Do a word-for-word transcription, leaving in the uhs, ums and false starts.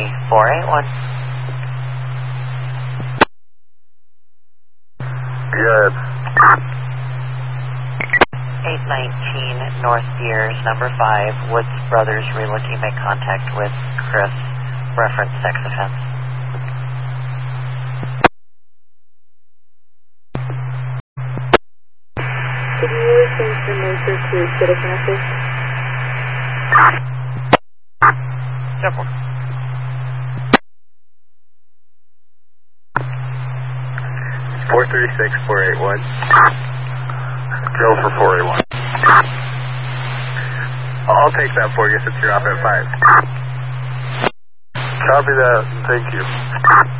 three four eight one. Good. eight nineteen North Beers, number five, Woods Brothers relooking, make contact with Chris, reference sex offense. Could you change the nature to citizen assist? Simple. four three six four eight one. Go for four eight one. I'll take that for you since you're off at five. Copy that. Thank you.